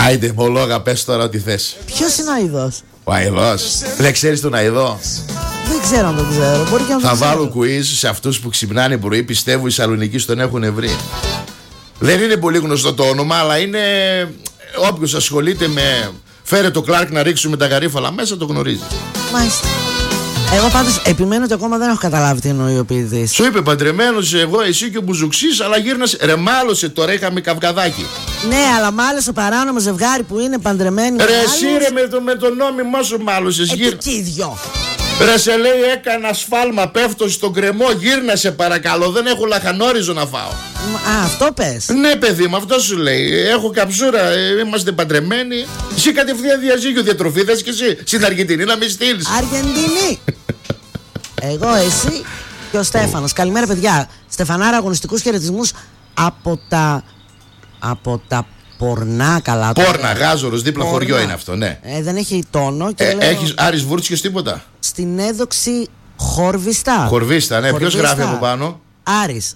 Άιντε, μολόγα, πες τώρα ό,τι θες. Ποιος είναι ο Αηδός? Ο Αηδός. Δεν ξέρεις τον Αηδό? Δεν ξέρω αν τον ξέρω. Μπορεί και να Θα τον βάλω ξέρω. quiz σε αυτούς που ξυπνάνε πρωί. Πιστεύω οι Σαλονικοί τον έχουν βρει. Δεν είναι πολύ γνωστό το όνομα, αλλά είναι. Όποιος ασχολείται με. Φέρε το Κλάρκ να ρίξουμε τα γαρίφαλα μέσα, το γνωρίζει. Μάλιστα. Εγώ πάντως επιμένω ότι ακόμα δεν έχω καταλάβει τι εννοεί ο ποιητής. Σου είπε παντρεμένος εγώ, εσύ και ο Μπουζουξής, αλλά γύρνασε. Ρε, μάλωσε τώρα, είχαμε καυγαδάκι. Ναι, αλλά μάλωσε παράνομο ζευγάρι που είναι παντρεμένοι. Ρε, εσύ ρε με το νόμιμο σου μάλωσες. Εκεί οι δυο. Ρε, σε λέει έκανα σφάλμα, πέφτω στον κρεμό, γύρνασε παρακαλώ, δεν έχω λαχανόριζο να φάω. Α, αυτό πες. Ναι, παιδί μου, αυτό σου λέει. Έχω καψούρα, είμαστε παντρεμένοι. Εσύ κατευθείαν διαζύγιο διατροφή, θες και εσύ στην Αργεντινή να με στείλεις. Αργεντινή. Εγώ, εσύ και ο Στέφανος. Καλημέρα, παιδιά. Στεφανάρα, αγωνιστικούς χαιρετισμούς από τα Πορνά, καλά. Πόρνα, Γάζορος, δίπλα Πορνά. χωριό είναι αυτό, ναι. Δεν έχει τόνο και λέω... Έχεις Άρης Βούρτσιος τίποτα? Στην έδοξη Χορβιστά. Χορβίστα, ναι. Ποιος Χορβίστα. γράφει από πάνω? Άρης.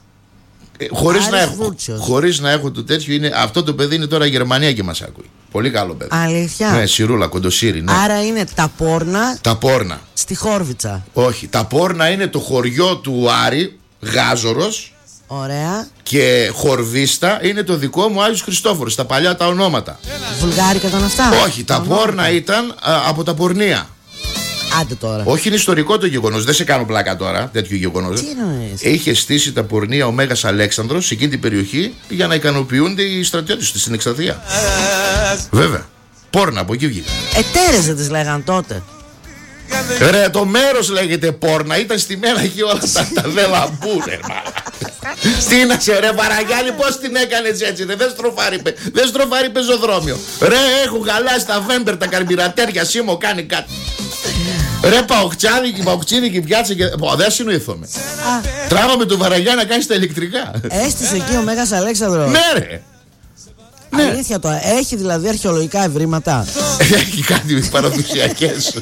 Χωρίς να έχω το τέτοιο, είναι, αυτό το παιδί είναι τώρα Γερμανία και μας ακούει. Πολύ καλό παιδί. Αλήθεια. Ναι, Σιρούλα, Κοντοσύρι, ναι. Άρα είναι τα Πόρνα Τα Πόρνα. στη Χόρβιτσα. Όχι, τα Πόρνα είναι το χωριό του Άρη, Γάζορος. Ωραία. Και Χορβίστα είναι το δικό μου Άγιος Χριστόφορος, τα παλιά τα ονόματα. Βουλγάρικα ήταν αυτά? Όχι, τα Πόρνα ήταν από τα Πορνεία. Άντε τώρα. Όχι, είναι ιστορικό το γεγονός, δεν σε κάνω πλάκα τώρα, τέτοιο γεγονός. Τι εννοείς? Είχε στήσει τα Πορνεία ο Μέγας Αλέξανδρος σε εκείνη την περιοχή για να ικανοποιούνται οι στρατιώτες στην εκστρατεία. Βέβαια. Πόρνα, από εκεί βγήκε. Ετέρες δεν τις λέγαν τότε. Ρε, το μέρος λέγεται Πόρνα, ήταν στη μέρα και όλα τα δελαμπούρε. Τι να σε ρε Βαραγιάννη, πώς την έκανες έτσι ρε? Δεν στροφάρει πεζοδρόμιο. Ρε, έχουν χαλάσει τα βέμπερ, τα καρμπυρατέρια, Σίμω κάνει κάτι. Ρε, παοκτσίδικη πιάτσα και... δεν συνοηθούμε. Τράβαμε το Βαραγιάννη να κάνει τα ηλεκτρικά. Έστησε εκεί ο Μέγας Αλέξανδρος. Ναι ρε. Ναι. Αλήθεια το, έχει δηλαδή αρχαιολογικά ευρήματα? Έχει κάτι παραδοσιακές.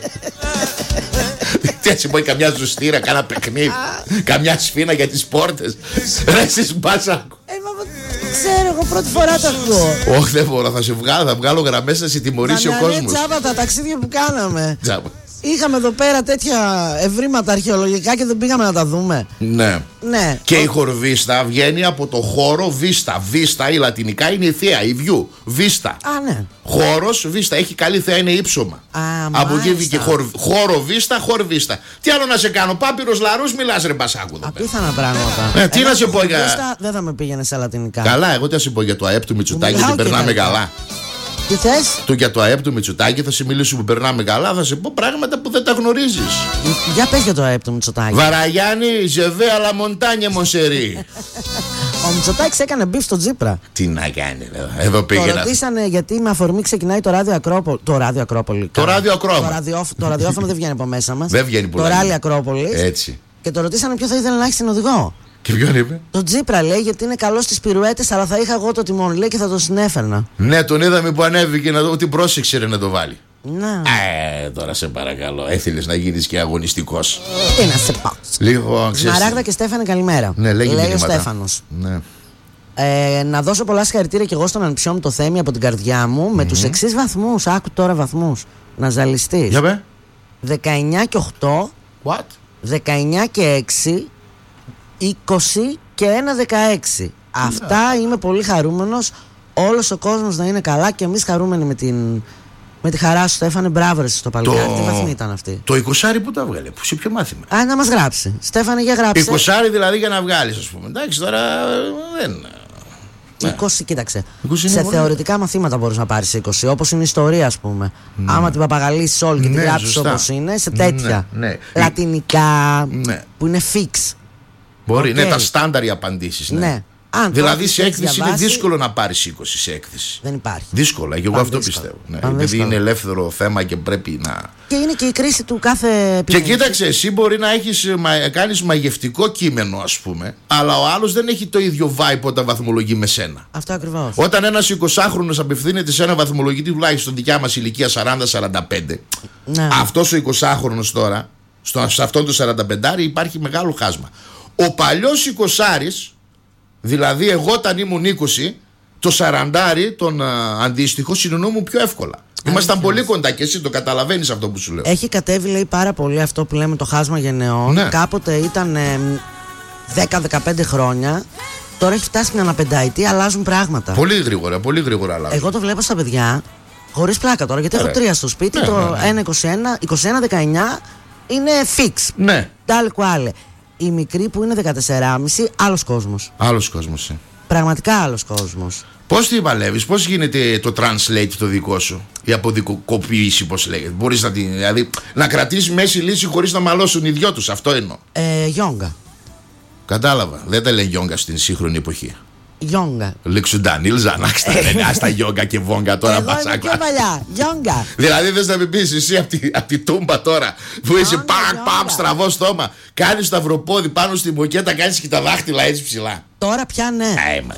Τι έτσι μπορεί καμιά ζουστήρα, κάνα παιχνίδι, καμιά σφίνα για τις πόρτες. Ρε εσείς Μπάσακο. Ξέρω, εγώ πρώτη φορά το ακούω. Όχι, δεν μπορώ, θα βγάλω γραμμές να σε τιμωρήσει ο κόσμος. Τσάπα τα ταξίδια που κάναμε. Τσάπα. Είχαμε εδώ πέρα τέτοια ευρήματα αρχαιολογικά και δεν πήγαμε να τα δούμε. Ναι. Ναι. Και η Χορβίστα βγαίνει από το χώρο Βίστα. Βίστα, η λατινικά είναι η θέα, η βιού. Βίστα. Α, ναι. Χώρος Βίστα, έχει καλή θέα, είναι ύψωμα. Από εκεί βγήκε χώρο Βίστα, Χορβίστα. Τι άλλο να σε κάνω, Πάπυρος Λαρούς, μιλάς ρε Μπασάκου. Απίθανα πράγματα. Τι να σε πω για. Δεν θα με πήγαινε σε λατινικά. Καλά, εγώ τι να σε πω για το ΑΕΠ του Μητσοτάκη, ότι περνάμε καλά. Τι θες? Για το ΑΕΠ του Μητσοτάκη θα σε μιλήσω που περνάμε καλά, θα σε πω πράγματα που δεν τα γνωρίζεις. Για πες για το ΑΕΠ του Μητσοτάκη. Βαραγιάννη, ζεβέ αλλά μοντάνια μοσερί. Ο Μητσοτάκης έκανε μπιφ στο Τζίπρα. Τι να κάνει, εδώ πήγαινε. Το ρωτήσανε γιατί με αφορμή ξεκινάει το Ράδιο Ακρόπολη. Το Ράδιο Ακρόπολη. Το Ράδιο Ακρόπολη. Το ραδιόφωνο δεν βγαίνει από μέσα μας. Δεν βγαίνει πολύ. Το Ράλι Ακρόπολη. Έτσι. Και το ρωτήσανε ποιο θα ήθελε να έχει συνοδηγό. Και ποιον είπε? Το Τζίπρα λέει, γιατί είναι καλό στις πυρουέτες, αλλά θα είχα εγώ το τιμόνι, λέει, και θα το συνέφερνα. Ναι, τον είδαμε που ανέβηκε να δω ότι πρόσεξε ρε, να το βάλει. Να. Τώρα σε παρακαλώ, έθελες να γίνεις και αγωνιστικός. Τι να σε πάω. Λίγο, Σμαράγδα και Στέφανε, καλημέρα. Ναι, λέει ο Στέφανος. Ναι. Να δώσω πολλά συγχαρητήρια και εγώ στον ανιψιό μου το Θέμη από την καρδιά μου με τους εξής βαθμούς. Άκου τώρα βαθμούς. Να ζαλιστείς. Για πέ. 19 και 8. What? 19 και 6. 20 και 1 16. Αυτά είμαι πολύ χαρούμενος. Όλος ο κόσμος να είναι καλά και εμείς χαρούμενοι με τη χαρά σου, Στέφανε. Μπράβο ρε στο παλικάρι. Τι βαθμή ήταν αυτή? Το 20 που τα βγάλε, σε ποιο μάθημα? Να μας γράψει. Στέφανε, για γράψε. 20 δηλαδή για να βγάλεις, ας πούμε. Εντάξει, τώρα δεν. 20, κοίταξε. 20 σε θεωρητικά μαθήματα μπορείς να πάρεις 20, όπως είναι η ιστορία, ας πούμε. Άμα την παπαγαλίσεις όλη και την γράψεις όπως είναι, σε τέτοια. Λατινικά, που είναι fix. Μπορεί, ναι, τα στάνταρ οι απαντήσεις. Ναι. Δηλαδή σε έκθεση είναι δύσκολο να πάρεις 20 σε έκθεση. Δεν υπάρχει. Δύσκολα, και εγώ αυτό πιστεύω. Δηλαδή είναι ελεύθερο θέμα και πρέπει να. Και είναι και η κρίση του κάθε επιμονή. Και κοίταξε, εσύ μπορεί να κάνεις μαγευτικό κείμενο, ας πούμε, αλλά ο άλλος δεν έχει το ίδιο vibe όταν βαθμολογεί με σένα. Αυτό ακριβώς. Όταν ένας 20χρονος απευθύνεται σε ένα βαθμολογητή, τουλάχιστον δικιά μας ηλικία 40-45, αυτός ο 20χρονος τώρα, σε αυτόν το 45 υπάρχει μεγάλο χάσμα. Ο παλιός 20άρης, δηλαδή εγώ όταν ήμουν 20, το 40 τον αντίστοιχο συνεννοούμουν πιο εύκολα. Ήμασταν πολύ κοντά και εσύ το καταλαβαίνεις αυτό που σου λέω. Έχει κατέβει, λέει, πάρα πολύ αυτό που λέμε το χάσμα γενεών. Ναι. Κάποτε ήταν 10-15 χρόνια. Τώρα έχει φτάσει μια πενταετία, αλλάζουν πράγματα. Πολύ γρήγορα αλλάζουν. Εγώ το βλέπω στα παιδιά, χωρίς πλάκα τώρα, γιατί έχω 3 στο σπίτι. Το 1-21-19 είναι fix. Ναι. Τάλ κουάλε. Η μικρή που είναι 14,5, άλλος κόσμος. Άλλος κόσμος. Πραγματικά άλλος κόσμος. Πώς τη παλεύεις, πώς γίνεται το translate το δικό σου, η αποδικοποίηση, πώς λέγεται. Μπορείς δηλαδή, να κρατήσεις μέση λύση χωρίς να μαλώσουν οι δυο τους, αυτό εννοώ. Γιόγκα. Κατάλαβα, δεν τα λέει γιόγκα στην σύγχρονη εποχή. Γιόγκα. Λεξουντάνιλ, Ζανάξτα, άστα γιόγκα και βόγκα τώρα. Εγώ είμαι πιο παλιά, γιόγκα. Δηλαδή θες να μην πεις εσύ από τη τούμπα τώρα που είσαι παμ στραβό στόμα, κάνεις σταυροπόδι πάνω στη μοκέτα, κάνεις και τα δάχτυλα έτσι ψηλά. Τώρα πια ναι.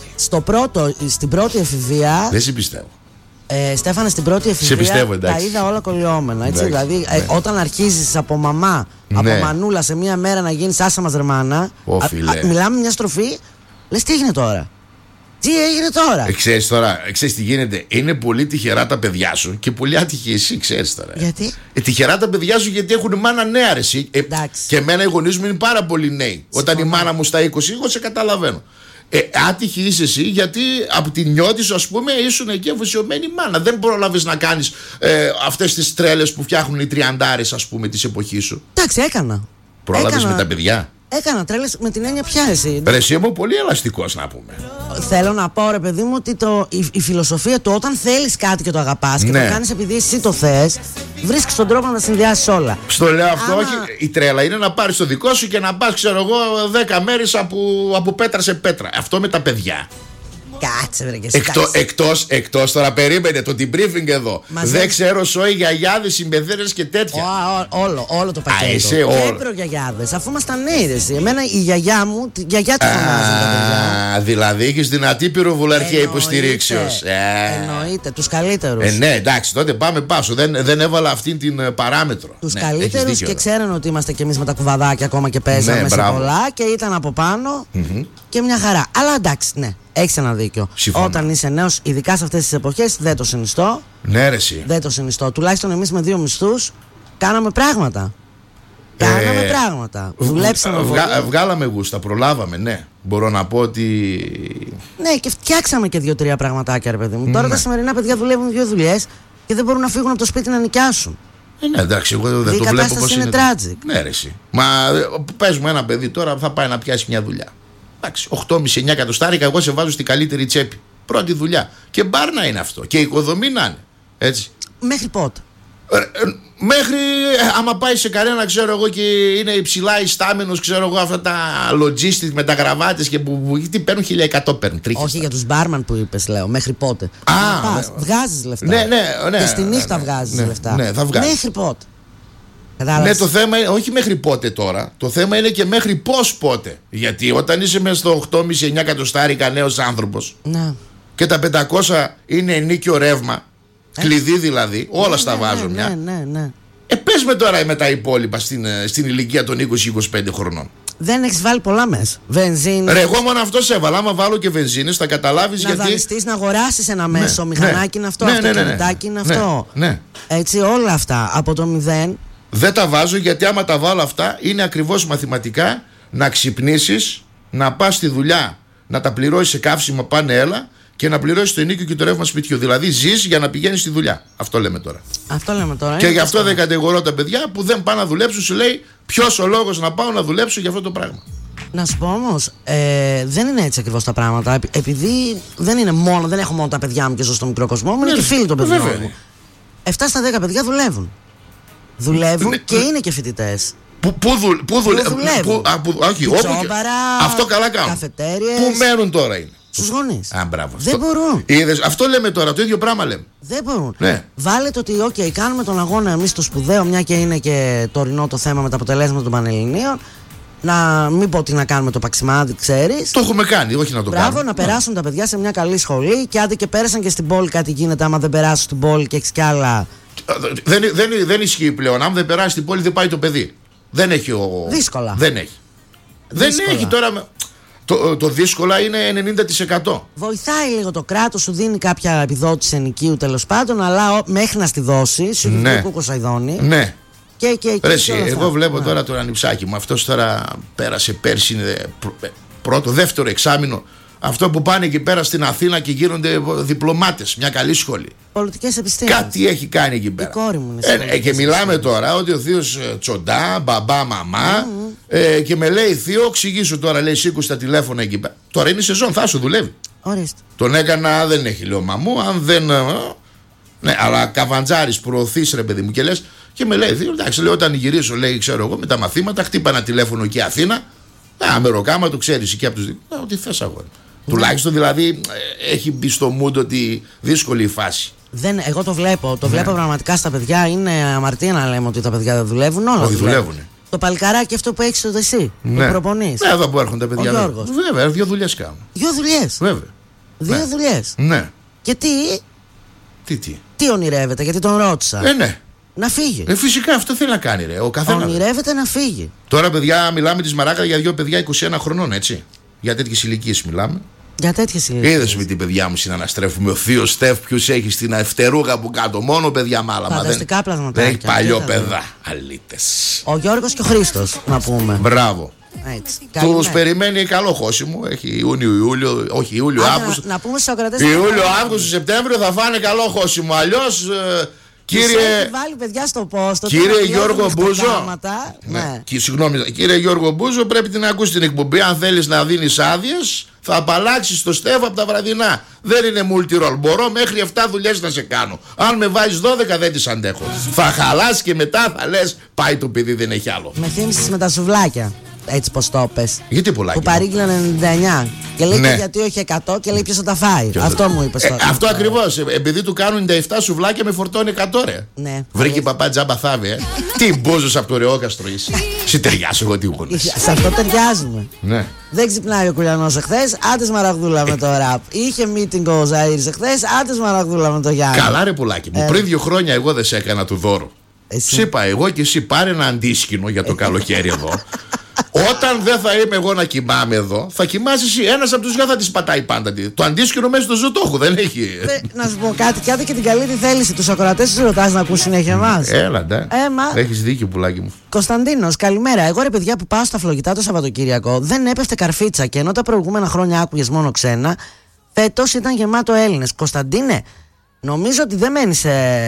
Στην πρώτη εφηβεία. Δεν σε πιστεύω. Στέφανε, στην πρώτη εφηβεία τα είδα όλα κολλιόμενα. Έτσι, δηλαδή, όταν αρχίζεις από μαμά, από μανούλα σε μία μέρα να γίνεις άσα μας ρεμάνα, μιλάμε μια στροφή, λες τι έγινε τώρα. Τι έγινε τώρα. Ξέρεις τι γίνεται. Είναι πολύ τυχερά τα παιδιά σου και πολύ άτυχη εσύ, ξέρεις τώρα. Γιατί? Τυχερά τα παιδιά σου γιατί έχουν μάνα νέα, ρε. Και εμένα οι γονείς μου είναι πάρα πολύ νέοι. Όταν η μάνα μου στα 20, εγώ σε καταλαβαίνω. Άτυχη είσαι εσύ γιατί από την νιώτη σου, ας πούμε, ήσουν εκεί αφοσιωμένη μάνα. Δεν πρόλαβες να κάνεις αυτές τις τρέλες που φτιάχνουν οι τριαντάρες, ας πούμε, της εποχής σου. Εντάξει, έκανα. Πρόλαβες με τα παιδιά. Έκανα τρέλες με την έννοια πια εσύ. Ρε, εσύ είμαι πολύ ελαστικός, να πούμε. Θέλω να πω, ρε παιδί μου, ότι η φιλοσοφία του όταν θέλεις κάτι και το αγαπάς και το κάνεις επειδή εσύ το θες, βρίσκεις τον τρόπο να τα συνδυάσεις όλα. Στο λέω αυτό, όχι. Η τρέλα είναι να πάρεις το δικό σου και να πας, ξέρω εγώ, 10 μέρες από πέτρα σε πέτρα. Αυτό με τα παιδιά. Κάτσε, βρε, και εσύ. Εκτός τώρα, περίμενε το debriefing εδώ. Δεν ξέρω, σόι, γιαγιάδες, συμπεθέρες και τέτοια. Όλο το πακέτο. Και προγιαγιάδες, αφού ήμασταν νέοι. Εμένα η γιαγιά μου, τη γιαγιά τη φωνάζουν τα παιδιά. Δηλαδή έχεις δυνατή πυροβουλαρχία υποστηρίξεως. Εννοείται, τους καλύτερους. Ναι, εντάξει, τότε πάμε πάσο. Δεν έβαλα αυτή την παράμετρο. Τους καλύτερους και ξέρουν ότι είμαστε κι εμείς με τα κουβαδάκια ακόμα και παίζαμε σε πολλά και ήταν από πάνω και μια χαρά. Αλλά εντάξει, ναι. Έχεις ένα δίκιο. Συμφωνώ. Όταν είσαι νέος, ειδικά σε αυτές τις εποχές, δεν το συνιστώ. Ναι, ρε, εσύ. Δεν το συνιστώ. Τουλάχιστον εμείς με 2 μισθούς κάναμε πράγματα. Δουλέψαμε. Βγάλαμε γούστα, προλάβαμε, ναι. Μπορώ να πω ότι. Ναι, και φτιάξαμε και 2-3 πραγματάκια, ρε παιδί μου. Τώρα τα σημερινά παιδιά δουλεύουν 2 δουλειές και δεν μπορούν να φύγουν από το σπίτι να νοικιάσουν. Ναι, εντάξει, εγώ δεν το βλέπω πώς είναι. Tragic. Ναι, ρε, εσύ. Μα πες μου ένα παιδί τώρα θα πάει να πιάσει μια δουλειά. Εντάξει, 8,5-9 εκατοστάρικα, εγώ σε βάζω στην καλύτερη τσέπη. Πρώτη δουλειά. Και μπαρ να είναι αυτό. Και οικοδομή να είναι. Έτσι. Μέχρι πότε? Μέχρι άμα πάει σε κανένα, ξέρω εγώ, και είναι υψηλά ιστάμενος, ξέρω εγώ, αυτά τα logistics με τα γραβάτες και που τι παίρνουν 1.100 παίρνουν. Όχι για τους μπάρμαν που είπες, λέω. Μέχρι πότε? Βγάζεις λεφτά. Ναι. Και στη νύχτα βγάζεις λεφτά. Ναι, θα βγάζεις. Μέχρι πότε? Ναι, το θέμα είναι όχι μέχρι πότε τώρα. Το θέμα είναι και μέχρι πώς πότε. Γιατί όταν είσαι μέσα στο 8,5-9 εκατοστάρικα νέος άνθρωπος, και τα 500 είναι ενίκιο ρεύμα, κλειδί δηλαδή, όλα στα βάζω μια. Ναι. Πες με τώρα με τα υπόλοιπα στην ηλικία των 20-25 χρονών. Δεν έχεις βάλει πολλά μέσα. Βενζίνη. Ρε, εγώ μόνο αυτό σε έβαλα. Άμα βάλω και βενζίνες, θα καταλάβεις γιατί. Να δανειστείς, να αγοράσεις ένα μέσο μηχανάκι είναι αυτό, αυτοκινητάκι είναι αυτό. Έτσι, όλα αυτά από το 0. Δεν τα βάζω γιατί άμα τα βάλω αυτά είναι ακριβώς μαθηματικά να ξυπνήσεις, να πας στη δουλειά, να τα πληρώσεις σε καύσιμα πάνε έλα και να πληρώσεις το ενοίκιο και το ρεύμα σπιτιού. Δηλαδή ζεις για να πηγαίνεις στη δουλειά. Αυτό λέμε τώρα. Και γι' αυτό δεν κατηγορώ τα παιδιά που δεν πάνε να δουλέψουν. Σου λέει ποιος ο λόγος να πάω να δουλέψω για αυτό το πράγμα. Να σου πω όμως, δεν είναι έτσι ακριβώς τα πράγματα. Επειδή δεν έχω μόνο τα παιδιά μου και ζω στο μικρό κοσμό μου, είναι και φίλοι των παιδιών μου. 7 στα 10 παιδιά δουλεύουν. Και είναι και φοιτητές. Πού δουλεύουν? Όχι, όπου. Αυτό καλά κάνουν. Καφετέριες. Πού μένουν τώρα είναι? Στους γονείς. Μπράβο. Δεν μπορούν. Αυτό λέμε τώρα, το ίδιο πράγμα λέμε. Δεν μπορούν. Ναι. Βάλετε ότι, κάνουμε τον αγώνα εμείς το σπουδαίο, μια και είναι και τωρινό το θέμα με τα αποτελέσματα των Πανελληνίων. Να μην πω τι να κάνουμε το παξιμάδι, ξέρεις. Το έχουμε κάνει, όχι να το κάνουμε. Μπράβο, να περάσουν τα παιδιά σε μια καλή σχολή και άντε και πέρασαν και στην πόλη κάτι γίνεται. Άμα δεν περάσουν στην πόλη και έχεις κι άλλα. Δεν ισχύει πλέον. Αν δεν περάσει στην πόλη, δεν πάει το παιδί. Δεν έχει Δύσκολα. Δεν έχει. Δεν έχει τώρα. Το δύσκολα είναι 90%. Βοηθάει λίγο το κράτος, σου δίνει κάποια επιδότηση ενοικίου τέλος πάντων, αλλά μέχρι να στη δώσει, σου δίνει κουκοσαϊδόνι. Ναι. Εγώ βλέπω ναι. Τώρα τον ανιψάκι μου. Αυτός τώρα πέρασε πέρσι, πρώτο, δεύτερο εξάμηνο. Αυτό που πάνε εκεί πέρα στην Αθήνα και γίνονται διπλωμάτες, μια καλή σχολή. Πολιτικές επιστήμες. Κάτι έχει κάνει εκεί πέρα. Η κόρη μου είναι και μιλάμε τώρα ότι ο θείος τσοντά, μπαμπά, μαμά. Και με λέει, θείο, εξηγήσου τώρα, λέει, σήκου στα τηλέφωνα εκεί πέρα. Τώρα είναι σεζόν, θα σου δουλεύει. Ορίστε. Τον έκανα, δεν έχει, λέω, μαμού, αν δεν. Ναι, αλλά καβαντζάρης, προωθείς, ρε παιδί μου, και λες. Και με λέει, θείο, εντάξει, λέει, όταν γυρίσω, λέει, ξέρω εγώ, με τα μαθήματα, χτύπα ένα τηλέφωνο εκεί Αθήνα. Αμεροκάμα, το ξέρεις εκεί από τους δύο. Ό,τι θες, αγόρι. Τουλάχιστον δηλαδή έχει μπει στο mood ότι δύσκολη η φάση. Εγώ το βλέπω. Το βλέπω πραγματικά στα παιδιά. Είναι αμαρτία να λέμε ότι τα παιδιά δεν δουλεύουν. Όλα δουλεύουν. Το παλικαράκι αυτό που έχεις εσύ. Που προπονείς. Ναι, εδώ που έρχονται τα παιδιά. Ο Γιώργος. Βέβαια, 2 δουλειές κάνουν. 2 δουλειές. Βέβαια. 2 δουλειές. Ναι. Και τι. Τι ονειρεύεται, γιατί τον ρώτησα. Ναι. Να φύγει. Φυσικά αυτό θέλει να κάνει, ρε. Ο καθένας. Ονειρεύεται να φύγει. Τώρα, παιδιά, μιλάμε τη Μαράκα για 2 παιδιά 21 χρονών, έτσι. Για τέτοιες ηλικίες μιλάμε. Για τέτοιες ηλικίες. Είδες με την παιδιά μου συναναστρέφουμε. Ο θείος Στεφ, ποιους έχει στην Ευτερούγα που κάτω. Μόνο παιδιά μάλαμα. Φανταστικά πλασματάκια. Δεν έχει παλιό παιδά. Αλήτες. Ο Γιώργος και ο Χρήστος, να πούμε. Μπράβο. Τους περιμένει καλό χώσιμο. Έχει Ιούνιο-Ιούλιο. Όχι, Ιούλιο-Αύγουστο. Να πούμε στους ακροατές. Ιούλιο-Αύγουστο-Σεπτέμβριο θα φάνε καλό χώσιμο. Αλλιώς. Βάλει παιδιά στο πόστο. Κύριε Γιώργο Μπούζο. Συγγνώμη, κύριε Γιώργο Μπούζο, πρέπει να ακούσει την εκπομπή. Αν θέλεις να δίνεις άδειες, θα απαλλάξεις το Στέφ από τα βραδινά. Δεν είναι multi-role. Μπορώ μέχρι 7 δουλειές να σε κάνω. Αν με βάζεις 12, δεν τις αντέχω. Θα χαλάσει και μετά θα λες, πάει το παιδί, δεν έχει άλλο. Με θύμισες με τα σουβλάκια. Έτσι πως το πες. Γιατί πουλάκι. Που παρήγγειλαν 99. Και λέει και γιατί όχι 100 και λέει ποιος θα τα φάει. Αυτό μου είπες τώρα. Αυτό ακριβώς. Επειδή του κάνουν 97 σουβλάκια με φορτώνει 100 ρε. Ναι. Βρήκε παπά τζάμπα θάβει, Τι μπούζος από το Ρεόκαστρο είσαι. Συνταιριάσου εγώ τι γονείς. Σε αυτό ταιριάζουμε. Ναι. Δεν ξυπνάει ο Κουλιανός εχθές, άντε Σμαραγδούλα με το ραπ. Είχε meeting ο Ζαΐρης εχθές, άντε Σμαραγδούλα με το Γιάννη. Καλά ρε πουλάκι μου. Πριν 2 χρόνια εγώ δεν σε έκανα του δώρο. Σου είπα εγώ και εσύ πάρε ένα αντίσκηνο για το καλοκαίρι εδώ. Όταν δεν θα είμαι εγώ να κοιμάμαι εδώ, θα κοιμάσαι εσύ. Ένας από τους δυο θα τη πατάει πάντα. Το αντίσκηνο μέσα στο ζωτόχου δεν έχει. Να σου πω κάτι, και άντε και την καλή τη θέληση. Τους ακροατές τους ρωτάς να ακούς συνέχεια εμάς. Έλα, ντε. Έχεις δίκιο, πουλάκι μου. Κωνσταντίνος, καλημέρα. Εγώ ρε παιδιά που πάω στα φλογητά το Σαββατοκύριακο, δεν έπεφτε καρφίτσα και ενώ τα προηγούμενα χρόνια άκουγες μόνο ξένα, φέτος ήταν γεμάτο Έλληνες. Κωνσταντίνε, νομίζω ότι δεν μένει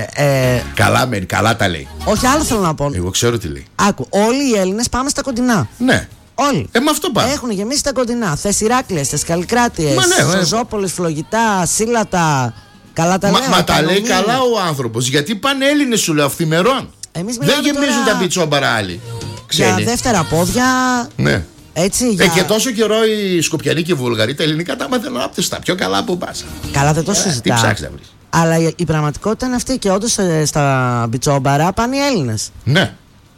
Καλά μένει, καλά τα λέει. Όχι, άλλο θέλω να πω. Εγώ ξέρω τι λέει. Άκου, όλοι οι Έλληνες πάμε στα κοντινά. Ναι. Όλοι. Με αυτό πάμε. Έχουν γεμίσει τα κοντινά. Θες Ηράκλειες, θες Καλλικράτειες, Σοζόπολες, Φλογητά, Σύλλατα. Καλά τα λέει. Μα τα λέει καλά ο άνθρωπος. Γιατί πάνε Έλληνες, σου λέω, αυθημερών. Δεν γεμίζουν τα πιτσόμπαρα άλλοι. Για δεύτερα πόδια. Ναι. Έτσι, και τόσο καιρό οι Σκοπιανοί και οι Βούλγαροι τα ελληνικά τα μάθαιναν άπτεστα. Πιο καλά που πας. Καλά, δεν το συζητάω. Τι ψάξεις να βρεις. Αλλά η πραγματικότητα είναι αυτή και όντως στα πιτσόμπαρα πάνε οι Έλληνες. Ναι.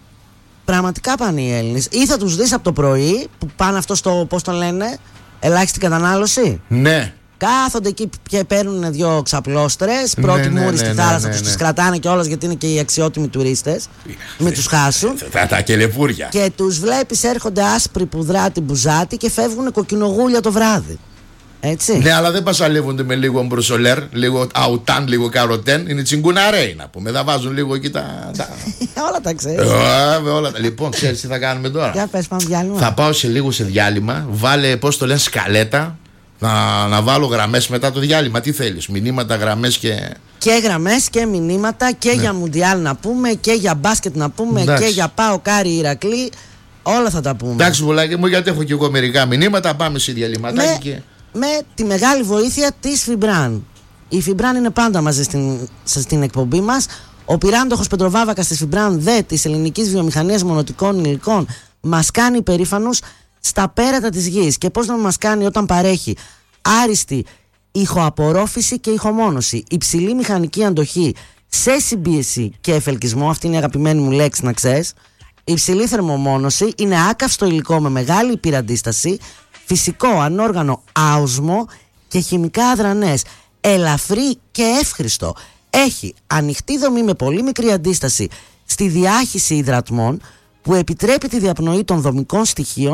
Πραγματικά πάνε οι Έλληνες. Ή θα τους δεις από το πρωί που πάνε αυτό στο, πώς το λένε, ελάχιστη κατανάλωση. Ναι. Κάθονται εκεί και παίρνουν 2 ξαπλώστρες. Πρώτη μούρη στη θάλασσα, τους τις κρατάνε κιόλας γιατί είναι και οι αξιότιμοι τουρίστες. Μην τους χάσουν. Τα κελεπούρια. Και τους βλέπεις έρχονται άσπροι πουδράτη μπουζάτη και φεύγουν κοκκινογούλια το βράδυ. Έτσι. Ναι, αλλά δεν πασαλεύονται με λίγο μπροσολέρ, λίγο αουτάν, λίγο καροτέν. Είναι τσιγκουναρέι να πούμε. Θα βάζουν λίγο εκεί τα. Όλα τα ξέρεις. Όλα τα. Λοιπόν, ξέρεις τι θα κάνουμε τώρα. Για πες, πάμε διάλειμμα. Θα πάω σε λίγο σε διάλειμμα. Βάλε, πώς το λένε, σκαλέτα. Να βάλω γραμμές μετά το διάλειμμα. Τι θέλεις, μηνύματα, γραμμές και. Και γραμμές και μηνύματα και για Μουντιάλ να πούμε και για μπάσκετ να πούμε. Εντάξει. Και για Πάο Κάρι Ηρακλή. Όλα θα τα πούμε. Εντάξει, βουλάκι μου, γιατί έχω και εγώ μερικά μηνύματα. Πάμε σε διαλυματάκι και. Με τη μεγάλη βοήθεια της Φιμπράν. Η Φιμπράν είναι πάντα μαζί στην εκπομπή μας. Ο πυράντοχος Πετροβάβακας της Φιμπράν ΔΕ της ελληνικής βιομηχανίας μονοτικών υλικών μας κάνει υπερήφανους στα πέρατα της γης. Και πώς να μας κάνει όταν παρέχει άριστη ηχοαπορρόφηση και ηχομόνωση, υψηλή μηχανική αντοχή σε συμπίεση και εφελκισμό, αυτή είναι η αγαπημένη μου λέξη να ξέρεις, υψηλή θερμομόνωση, είναι άκαυστο υλικό με μεγάλη υπηραντίσταση, φυσικό, ανόργανο, άοσμο και χημικά αδρανές, ελαφρύ και εύχριστο. Έχει ανοιχτή δομή με πολύ μικρή αντίσταση στη διάχυση υδρατμών που επιτρέπει τη διαπνοή των δομικών στοιχείων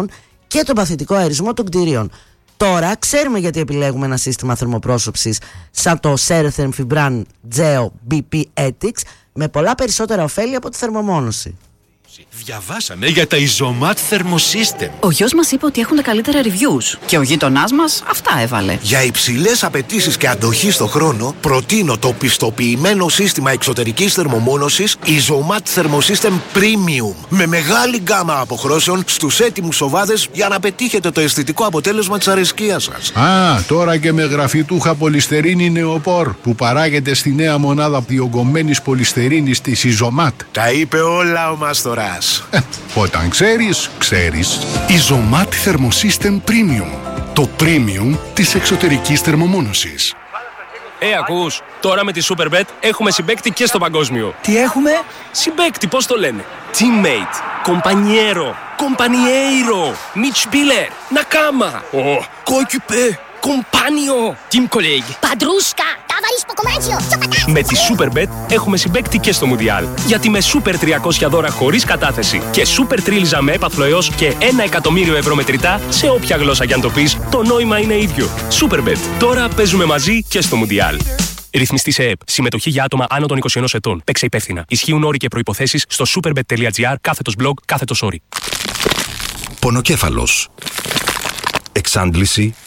και τον παθητικό αερισμό των κτηρίων. Τώρα ξέρουμε γιατί επιλέγουμε ένα σύστημα θερμοπρόσωψης σαν το Ceretherm Fibran Geo BP Ethics με πολλά περισσότερα ωφέλη από τη θερμομόνωση. Διαβάσαμε για τα Isomat Thermosystem. Ο γιος μας είπε ότι έχουν τα καλύτερα reviews και ο γείτονάς μας αυτά έβαλε. Για υψηλές απαιτήσεις και αντοχή στο χρόνο, προτείνω το πιστοποιημένο σύστημα εξωτερικής θερμομόνωσης Isomat Thermosystem Premium με μεγάλη γκάμα αποχρώσεων στους έτοιμους οβάδες για να πετύχετε το αισθητικό αποτέλεσμα της αρεσκίας σας. Τώρα και με γραφιτούχα πολυστερίνη νεοπόρ που παράγεται στη νέα μονάδα διογκωμένης πολυστερίνης της Isomat. Τα είπε όλα ο Μάστορας. Όταν ξέρεις, ξέρεις. Isomat Thermosystem Premium. Το premium της εξωτερικής θερμομόνωσης. Ακούς, τώρα με τη Superbet έχουμε συμπαίκτη και στο παγκόσμιο. Τι έχουμε? Συμπαίκτη, πώς το λένε? Teammate, compañero, compañeiro, Mitspieler, Nakama, coéquipier, compagno, team colleague. Παντρούσκα, ταβαρίς ποκομάτσιο, τσοπατά. Με τη Superbet έχουμε συμπαίκτη και στο Μουντιάλ. Γιατί με Super 300 δώρα χωρίς κατάθεση και Super Τρίλιζα με έπαθλο έως και 1 εκατομμύριο ευρώ μετρητά σε όποια γλώσσα κι αν το πεις, το νόημα είναι ίδιο. Superbet. Τώρα παίζουμε μαζί και στο Μουντιάλ. Ρυθμιστή σε ΕΠ. Συμμετοχή για άτομα άνω των 21 ετών. Παίξε υπεύθυνα. Ισχύουν όροι και προϋποθέσεις στο superbet.gr/blog/όροι. Πονοκέφαλος. Εξάντληση.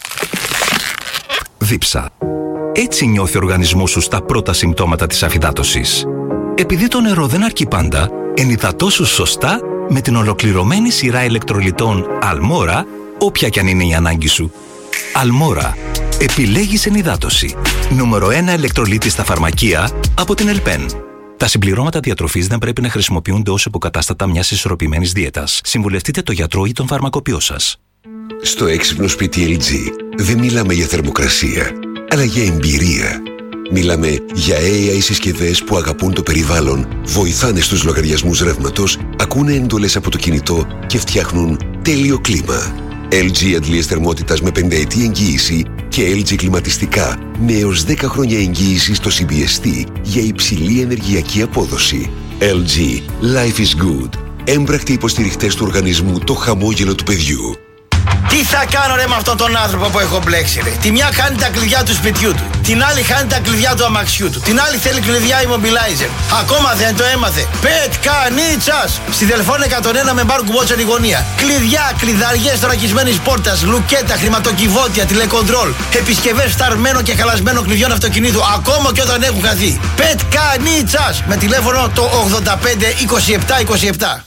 Δίψα. Έτσι νιώθει ο οργανισμός σου στα πρώτα συμπτώματα της αφυδάτωσης. Επειδή το νερό δεν αρκεί πάντα, ενυδατώσου σωστά με την ολοκληρωμένη σειρά ηλεκτρολιτών Αλμόρα, όποια κι αν είναι η ανάγκη σου. Αλμόρα. Επιλέγεις ενυδάτωση. Νούμερο 1 ηλεκτρολίτη στα φαρμακεία από την Ελπέν. Τα συμπληρώματα διατροφής δεν πρέπει να χρησιμοποιούνται ως υποκατάστατα μιας ισορροπημένης δίαιτας. Συμβουλευτείτε το γιατρό ή τον φαρμακοποιό σας. Στο έξυπνο σπίτι LG δεν μιλάμε για θερμοκρασία, αλλά για εμπειρία. Μιλάμε για AI συσκευές που αγαπούν το περιβάλλον, βοηθάνε στους λογαριασμούς ρεύματος, ακούνε εντολές από το κινητό και φτιάχνουν τέλειο κλίμα. LG αντλίες θερμότητας με 5 ετή εγγύηση και LG κλιματιστικά με έως 10 χρόνια εγγύηση στο CBST για υψηλή ενεργειακή απόδοση. LG. Life is good. Έμπρακτοι υποστηριχτές του οργανισμού Το Χαμόγελο του Παιδιού. Τι θα κάνω ρε με αυτόν τον άνθρωπο που έχω μπλέξει ρε? Τη μια χάνει τα κλειδιά του σπιτιού του, την άλλη χάνει τα κλειδιά του αμαξιού του, την άλλη θέλει κλειδιά immobilizer. Ακόμα δεν το έμαθε. Πετκανίτσας! Στη Δελφών 101 με μπαρ κουμπότσεν η γωνία. Κλειδιά, κλειδαριές θωρακισμένης πόρτας, λουκέτα, χρηματοκιβώτια, τηλεκοντρόλ, επισκευές φταρμένο και χαλασμένο κλειδιών αυτοκινήτου, ακόμα και όταν έχουν χαθεί. Πετκανίτσας! Με τηλέφωνο το 85 27 27.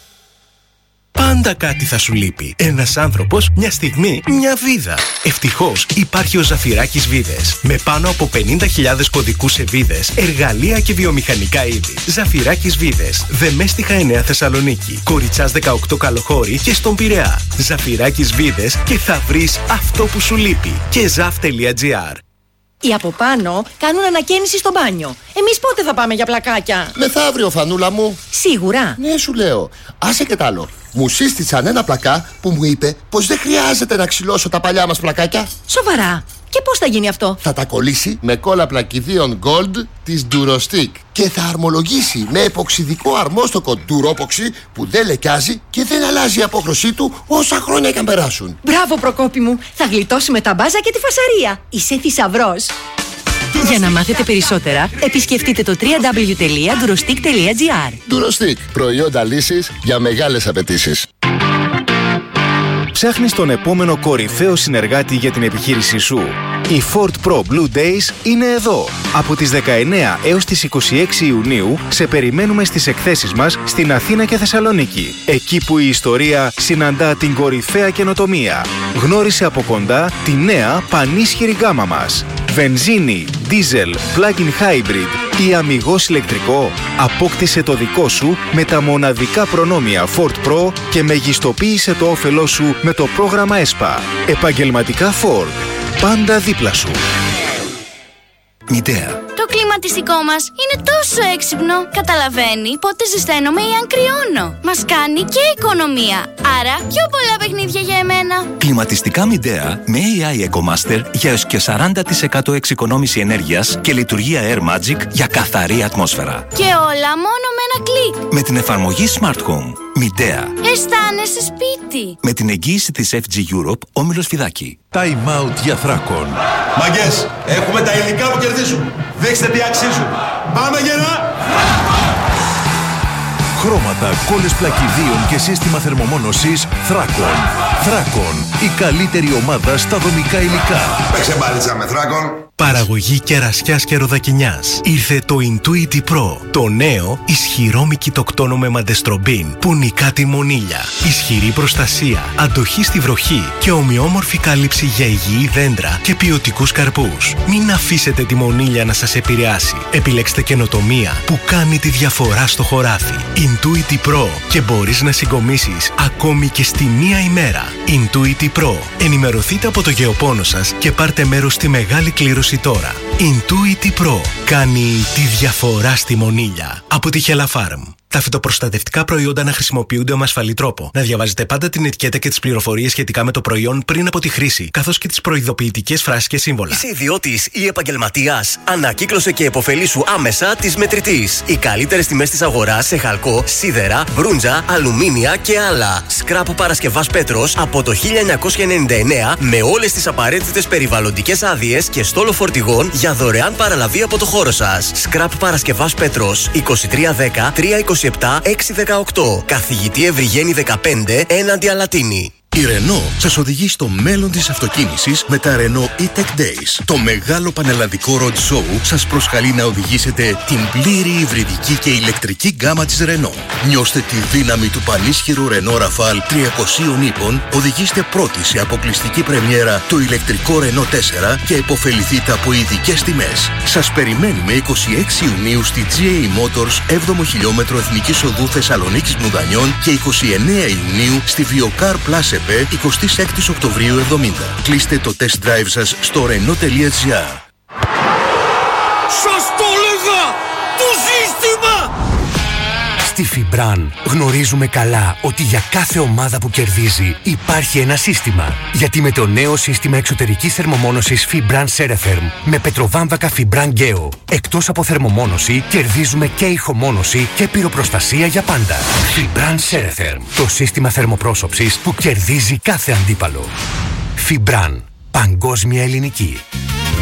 Πάντα κάτι θα σου λείπει. Ένας άνθρωπος, μια στιγμή, μια βίδα. Ευτυχώς υπάρχει ο Ζαφυράκης Βίδες. Με πάνω από 50.000 κωδικούς σε βίδες, εργαλεία και βιομηχανικά είδη. Ζαφυράκης Βίδες. Δεμέστιχα 9 Θεσσαλονίκη. Κοριτσάς 18 Καλοχώρη και στον Πειραιά. Ζαφυράκης Βίδες και θα βρεις αυτό που σου λείπει. Και zaf.gr. Οι από πάνω κάνουν ανακαίνιση στο μπάνιο. Εμείς πότε θα πάμε για πλακάκια? Μεθαύριο, Φανούλα μου. Σίγουρα. Ναι, σου λέω. Άσε και τ' άλλο. Μου σύστησαν ένα πλακά που μου είπε πως δεν χρειάζεται να ξυλώσω τα παλιά μας πλακάκια. Σοβαρά? Και πώς θα γίνει αυτό? Θα τα κολλήσει με κόλλα πλακιδίων Gold της Durostick και θα αρμολογήσει με εποξιδικό αρμόστοκο Duropoxy που δεν λεκιάζει και δεν αλλάζει η απόχρωσή του όσα χρόνια και αν περάσουν. Μπράβο, Προκόπη μου. Θα γλιτώσουμε τα μπάζα και τη φασαρία. Είσαι θησαυρός. Για να μάθετε περισσότερα, επισκεφτείτε το www.durostick.gr. Durostick. Προϊόντα λύσης για μεγάλες απαιτήσεις. Ψάχνεις τον επόμενο κορυφαίο συνεργάτη για την επιχείρησή σου? Η Ford Pro Blue Days είναι εδώ. Από τις 19 έως τις 26 Ιουνίου σε περιμένουμε στις εκθέσεις μας στην Αθήνα και Θεσσαλονίκη. Εκεί που η ιστορία συναντά την κορυφαία καινοτομία. Γνώρισε από κοντά τη νέα πανίσχυρη γκάμα μας. Βενζίνη, diesel, plug-in hybrid ή αμιγώς ηλεκτρικό. Απόκτησε το δικό σου με τα μοναδικά προνόμια Ford Pro και μεγιστοποίησε το όφελό σου με το πρόγραμμα ΕΣΠΑ. Επαγγελματικά Ford. Πάντα δίπλα σου. Μητέα. Το κλίμα κλιματιστικό μας είναι τόσο έξυπνο. Καταλαβαίνει πότε ζεσταίνομαι ή αν κρυώνω. Μας κάνει και οικονομία. Άρα πιο πολλά παιχνίδια για εμένα. Κλιματιστικά Midea με AI EcoMaster για έως και 40% εξοικονόμηση ενέργειας και λειτουργία Air Magic για καθαρή ατμόσφαιρα. Και όλα μόνο με ένα κλικ. Με την εφαρμογή Smart Home. Midea. Αισθάνεσαι σπίτι. Με την εγγύηση της FG Europe, Όμιλος Φιδάκη. Time out για Θράκον. Μαγκές, έχουμε τα υλικά που κερδίζουν. Δείξτε τι αξίζουν. Πάμε γερά! Χρώματα, κόλλες πλακιδίων και σύστημα θερμομόνωσης Θράκον. Θράκον, η καλύτερη ομάδα στα δομικά υλικά. Παίξε μπάλιτσα με Θράκον. Παραγωγή κερασιάς και ροδακινιάς. Ήρθε το Intuity Pro, το νέο ισχυρό μικητοκτόνο με μαντεστρομπίν που νικά τη μονήλια. Ισχυρή προστασία, αντοχή στη βροχή και ομοιόμορφη κάλυψη για υγιή δέντρα και ποιοτικούς καρπούς. Μην αφήσετε τη μονήλια να σας επηρεάσει. Επιλέξτε καινοτομία που κάνει τη διαφορά στο χωράφι. Intuity Pro και μπορείς να συγκομίσεις ακόμη και στη μία ημέρα. Intuity Pro. Ενημερωθείτε από το γεωπόνο σας και πάρτε μέρος στη μεγάλη κλήρωση τώρα. Intuity Pro κάνει τη διαφορά στη μονήλια. Από τη Hella Farm. Τα φυτοπροστατευτικά προϊόντα να χρησιμοποιούνται με ασφαλή τρόπο. Να διαβάζετε πάντα την ετικέτα και τις πληροφορίες σχετικά με το προϊόν πριν από τη χρήση, καθώς και τις προειδοποιητικές φράσεις και σύμβολα. Είσαι ιδιώτης ή επαγγελματίας? Ανακύκλωσε και επωφελήσου άμεσα της Μετρητής. Οι καλύτερες τιμές της αγοράς σε χαλκό, σίδερα, μπρούντζα, αλουμίνια και άλλα. Σκράπ Παρασκευάς Πέτρος από το 1999 με όλες τις απαραίτητες περιβαλλοντικές άδειες και στόλο φορτηγών για δωρεάν παραλαβή από το χώρο σας. Σκράπ Παρασκευάς Πέτρος 2310 327 618. Καθηγητή Ευρυγένη 15 έναντι Αλατίνη. Η Renault σας οδηγεί στο μέλλον της αυτοκίνησης με τα Renault E-Tech Days. Το μεγάλο πανελλαδικό road show σας προσκαλεί να οδηγήσετε την πλήρη υβριδική και ηλεκτρική γκάμα της Renault. Νιώστε τη δύναμη του πανίσχυρου Renault Rafale 300 ύπων, οδηγήστε πρώτοι σε αποκλειστική πρεμιέρα το ηλεκτρικό Renault 4 και επωφεληθείτε από ειδικές τιμές. Σας περιμένουμε 26 Ιουνίου στη GA Motors 7ο χιλιόμετρο Εθνικής Οδού Θεσσαλονίκης Μουδανιών και 29 Ιουνίου στη Viokar Plus 26 Οκτωβρίου 70. Κλείστε το test drive σας στο Renault.gr. Σας το έλεγα! Το σύστημα! Στη Φιμπραν γνωρίζουμε καλά ότι για κάθε ομάδα που κερδίζει υπάρχει ένα σύστημα. Γιατί με το νέο σύστημα εξωτερικής θερμομόνωσης Fibran Ceretherm με πετροβάμβακα Fibran Geo, εκτός από θερμομόνωση κερδίζουμε και ηχομόνωση και πυροπροστασία για πάντα. Fibran Ceretherm, το σύστημα θερμοπρόσωψης που κερδίζει κάθε αντίπαλο. Fibran, παγκόσμια ελληνική.